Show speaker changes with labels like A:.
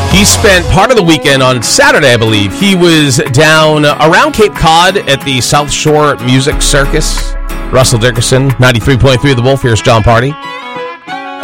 A: He spent part of the weekend on Saturday, I believe. He was down around Cape Cod at the South Shore Music Circus. Russell Dickerson, 93.3 The Wolf. Here's John Party.